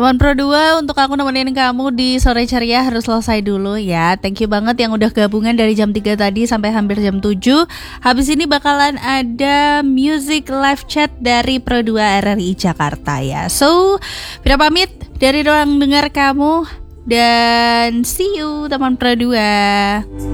Teman Pro 2, untuk aku nemenin kamu di sore ceria harus selesai dulu ya. Thank you banget yang udah gabungan dari jam 3 tadi sampai hampir jam 7. Habis ini bakalan ada music live chat dari Pro 2 RRI Jakarta ya. So, Vira pamit dari ruang dengar kamu dan see you teman Pro 2.